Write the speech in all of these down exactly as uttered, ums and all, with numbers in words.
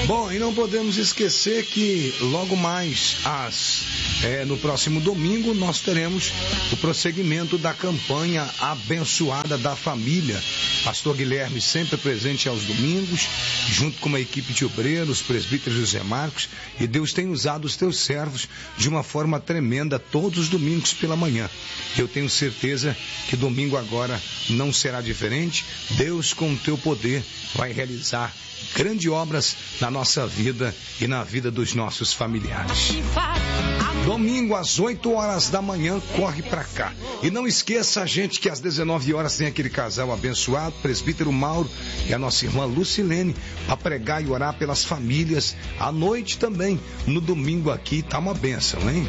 Bom, e não podemos esquecer que logo mais às, é, no próximo domingo nós teremos o prosseguimento da campanha Abençoada da Família. Pastor Guilherme sempre presente aos domingos, junto com uma equipe de obreiros, presbítero José Marcos, e Deus tem usado os teus servos de uma forma tremenda todos os domingos pela manhã. Eu tenho certeza que domingo agora não será diferente. Deus, com o teu poder, vai realizar grandes obras na nossa vida e na vida dos nossos familiares. Domingo às oito horas da manhã, corre pra cá. E não esqueça, gente, que às dezenove horas tem aquele casal abençoado, presbítero Mauro e a nossa irmã Lucilene, para pregar e orar pelas famílias. À noite também, no domingo aqui, tá uma bênção, hein?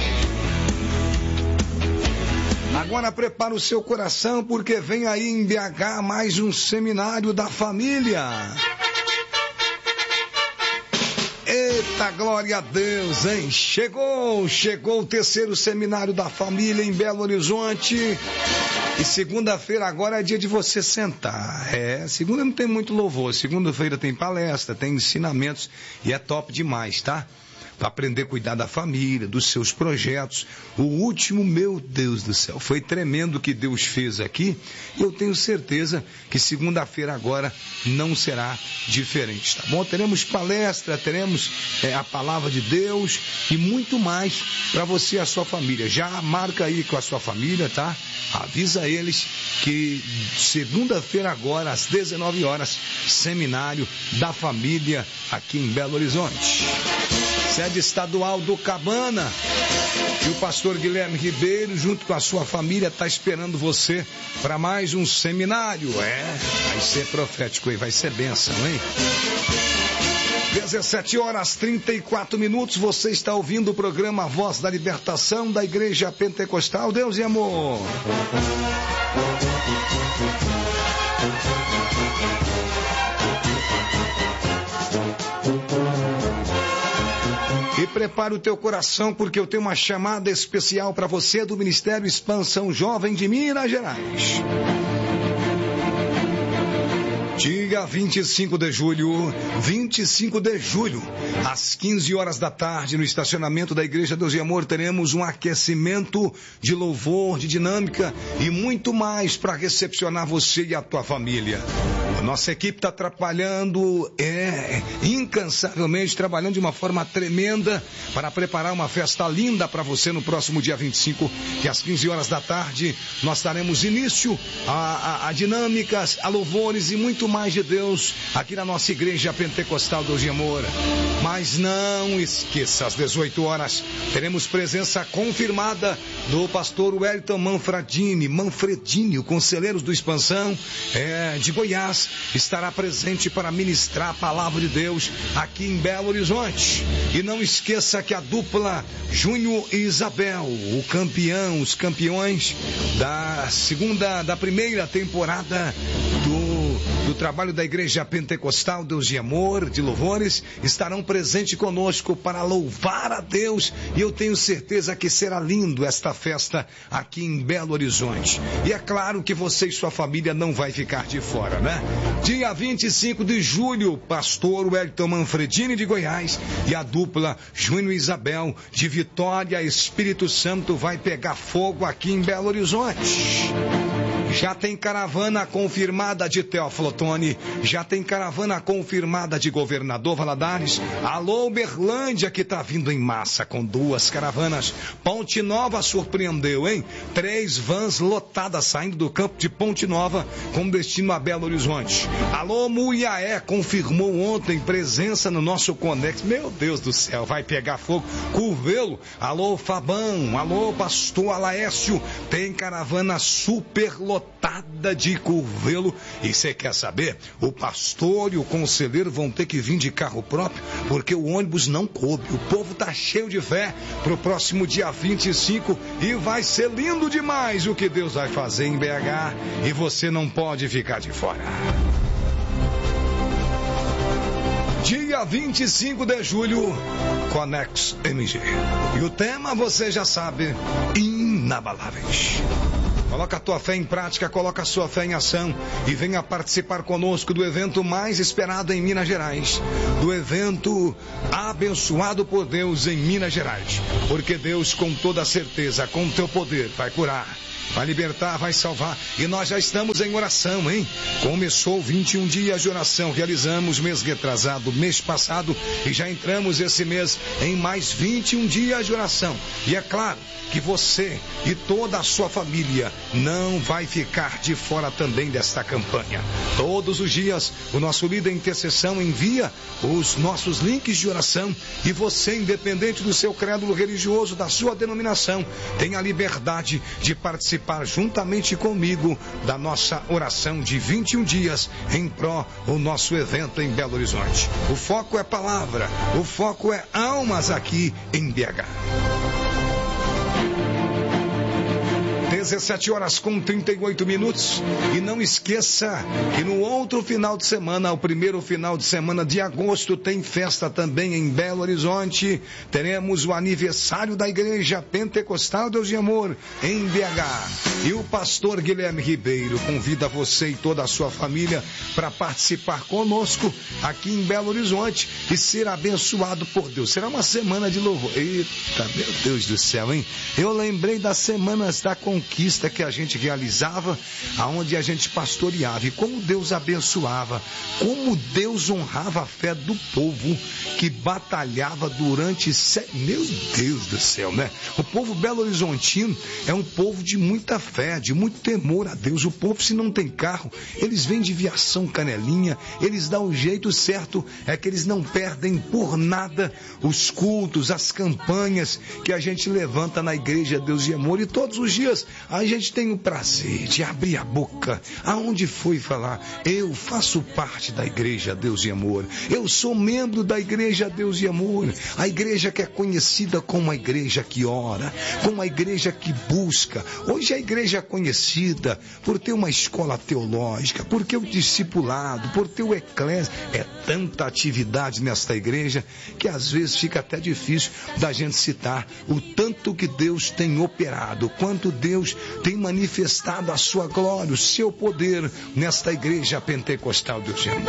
Agora prepara o seu coração, porque vem aí em B H mais um seminário da família. Eita, glória a Deus, hein? Chegou, chegou o terceiro seminário da família em Belo Horizonte. E segunda-feira agora é dia de você sentar. É, segunda não tem muito louvor, segunda-feira tem palestra, tem ensinamentos e é top demais, tá? Para aprender a cuidar da família, dos seus projetos. O último, meu Deus do céu, foi tremendo o que Deus fez aqui. E eu tenho certeza que segunda-feira agora não será diferente, tá bom? Teremos palestra, teremos é, a palavra de Deus e muito mais para você e a sua família. Já marca aí com a sua família, tá? Avisa eles que segunda-feira agora, às dezenove horas, seminário da família aqui em Belo Horizonte. Sede estadual do Cabana. E o pastor Guilherme Ribeiro, junto com a sua família, está esperando você para mais um seminário. É, vai ser profético e vai ser bênção, hein? dezessete horas e trinta e quatro minutos, você está ouvindo o programa Voz da Libertação da Igreja Pentecostal Deus e Amor. E prepara o teu coração, porque eu tenho uma chamada especial para você do Ministério Expansão Jovem de Minas Gerais. Dia vinte e cinco de julho, vinte e cinco de julho, às quinze horas da tarde, no estacionamento da Igreja Deus e Amor, teremos um aquecimento de louvor, de dinâmica e muito mais para recepcionar você e a tua família. A nossa equipe está trabalhando, é, incansavelmente, trabalhando de uma forma tremenda para preparar uma festa linda para você no próximo dia vinte e cinco, que às quinze horas da tarde nós daremos início a, a, a dinâmicas, a louvores e muito mais de Deus aqui na nossa Igreja Pentecostal Deus e Amor. Mas não esqueça, às dezoito horas teremos presença confirmada do pastor Wellington Manfredini, Manfredini, o conselheiro do Expansão é, de Goiás, estará presente para ministrar a palavra de Deus aqui em Belo Horizonte. E não esqueça que a dupla Júnior e Isabel, o campeão, os campeões da segunda, da primeira temporada do, do trabalho da Igreja Pentecostal Deus e Amor, de louvores, estarão presentes conosco para louvar a Deus. E eu tenho certeza que será lindo esta festa aqui em Belo Horizonte. E é claro que você e sua família não vai ficar de fora, né? Dia vinte e cinco de julho, pastor Wellington Manfredini de Goiás e a dupla Júnior e Isabel de Vitória, Espírito Santo, vai pegar fogo aqui em Belo Horizonte. Já tem caravana confirmada de Teófilo Otoni, já tem caravana confirmada de Governador Valadares. Alô, Uberlândia, que tá vindo em massa com duas caravanas. Ponte Nova surpreendeu, hein? Três vans lotadas saindo do campo de Ponte Nova com destino a Belo Horizonte. Alô, Muiaé, confirmou ontem presença no nosso Conex. Meu Deus do céu, vai pegar fogo. Curvelo, alô, Fabão, alô, pastor Alaécio, tem caravana super lotada de Curvelo. E você quer saber? O pastor e o conselheiro vão ter que vir de carro próprio, porque o ônibus não coube. O povo tá cheio de fé pro próximo dia vinte e cinco e vai ser lindo demais o que Deus vai fazer em B H e você não pode ficar de fora. Dia vinte e cinco de julho, Conex M G. E o tema você já sabe, inabaláveis. Coloca a tua fé em prática, coloca a sua fé em ação e venha participar conosco do evento mais esperado em Minas Gerais, do evento abençoado por Deus em Minas Gerais, porque Deus, com toda certeza, com teu poder, vai curar, vai libertar, vai salvar. E nós já estamos em oração, hein? Começou vinte e um dias de oração. Realizamos mês retrasado, mês passado, e já entramos esse mês em mais vinte e um dias de oração. E é claro que você e toda a sua família não vai ficar de fora também desta campanha. Todos os dias, o nosso líder de intercessão envia os nossos links de oração e você, independente do seu credo religioso, da sua denominação, tem a liberdade de participar juntamente comigo da nossa oração de vinte e um dias em pró o nosso evento em Belo Horizonte. O foco é palavra, o foco é almas aqui em B H. dezessete horas com trinta e oito minutos. E não esqueça que no outro final de semana, o primeiro final de semana de agosto, tem festa também em Belo Horizonte. Teremos o aniversário da Igreja Pentecostal Deus de Amor em B H. E o pastor Guilherme Ribeiro convida você e toda a sua família para participar conosco aqui em Belo Horizonte e ser abençoado por Deus. Será uma semana de louvor. Eita, meu Deus do céu, hein? Eu lembrei das semanas da conquista que a gente realizava, aonde a gente pastoreava, e como Deus abençoava, como Deus honrava a fé do povo que batalhava durante se... meu Deus do céu, né? O povo belo-horizontino é um povo de muita fé, de muito temor a Deus. O povo, se não tem carro, eles vêm de Viação Canelinha, eles dão o jeito certo, é que eles não perdem por nada os cultos, as campanhas que a gente levanta na Igreja Deus de Amor, e todos os dias a gente tem o prazer de abrir a boca aonde foi falar: eu faço parte da Igreja Deus e Amor, eu sou membro da Igreja Deus e Amor, a igreja que é conhecida como a igreja que ora, como a igreja que busca. Hoje a igreja é conhecida por ter uma escola teológica, por ter o discipulado, por ter o eclésia. É tanta atividade nesta igreja que às vezes fica até difícil da gente citar o tanto que Deus tem operado, quanto Deus tem manifestado a sua glória, o seu poder nesta Igreja Pentecostal Deus de Amor.